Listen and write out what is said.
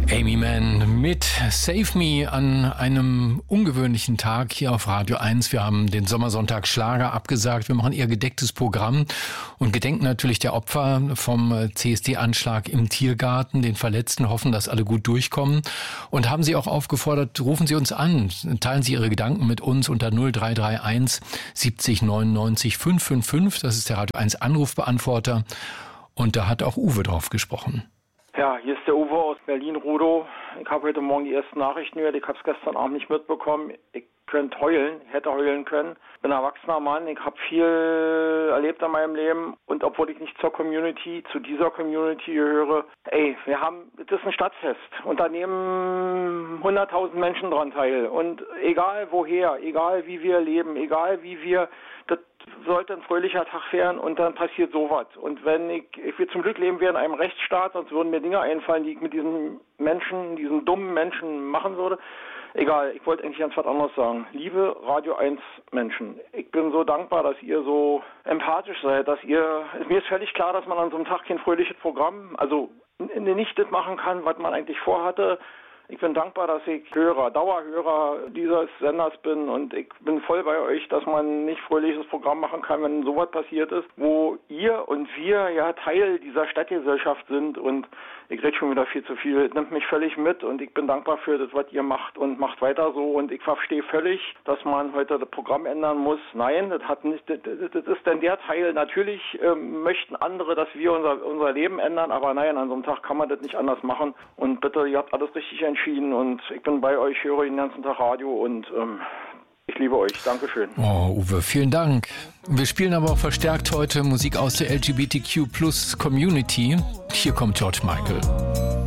Amy Mann mit Save Me an einem ungewöhnlichen Tag hier auf Radio 1. Wir haben den Sommersonntag Schlager abgesagt. Wir machen eher gedecktes Programm und gedenken natürlich der Opfer vom CSD-Anschlag im Tiergarten, den Verletzten, hoffen, dass alle gut durchkommen und haben Sie auch aufgefordert, rufen Sie uns an, teilen Sie Ihre Gedanken mit uns unter 0331 70 99 555. Das ist der Radio 1 Anrufbeantworter und da hat auch Uwe drauf gesprochen. Ja, hier ist der Uwe aus Berlin-Rudow. Ich habe heute Morgen die ersten Nachrichten gehört. Ich habe es gestern Abend nicht mitbekommen. Ich könnte heulen, hätte heulen können. Ich bin ein erwachsener Mann. Ich habe viel erlebt in meinem Leben. Und obwohl ich nicht zu dieser Community gehöre, das ist ein Stadtfest. Und da nehmen 100.000 Menschen dran teil. Und egal woher, egal wie wir leben, egal wie wir, das sollte ein fröhlicher Tag werden und dann passiert sowas. Und wenn ich will zum Glück leben wir in einem Rechtsstaat, sonst würden mir Dinge einfallen, die ich mit diesen Menschen, diesen dummen Menschen machen würde. Egal, ich wollte eigentlich ganz was anderes sagen. Liebe Radio 1 Menschen, ich bin so dankbar, dass ihr so empathisch seid, mir ist völlig klar, dass man an so einem Tag kein fröhliches Programm, also nicht das machen kann, was man eigentlich vorhatte. Ich bin dankbar, dass ich Dauerhörer dieses Senders bin und ich bin voll bei euch, dass man nicht fröhliches Programm machen kann, wenn sowas passiert ist, wo ihr und wir ja Teil dieser Stadtgesellschaft sind und ich rede schon wieder viel zu viel, nimmt mich völlig mit und ich bin dankbar für das, was ihr macht und macht weiter so und ich verstehe völlig, dass man heute das Programm ändern muss. Nein, das ist denn der Teil, natürlich möchten andere, dass wir unser Leben ändern, aber nein, an so einem Tag kann man das nicht anders machen und bitte, ihr habt alles richtig entschieden und ich bin bei euch, höre den ganzen Tag Radio und ich liebe euch. Dankeschön. Oh, Uwe, vielen Dank. Wir spielen aber auch verstärkt heute Musik aus der LGBTQ+ Community. Hier kommt George Michael.